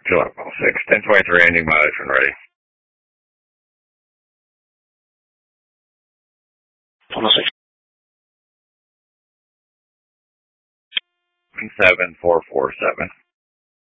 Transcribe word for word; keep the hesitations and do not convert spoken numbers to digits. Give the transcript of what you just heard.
July six, ten twenty-three, ending mileage when ready. one oh six. seven four four seven.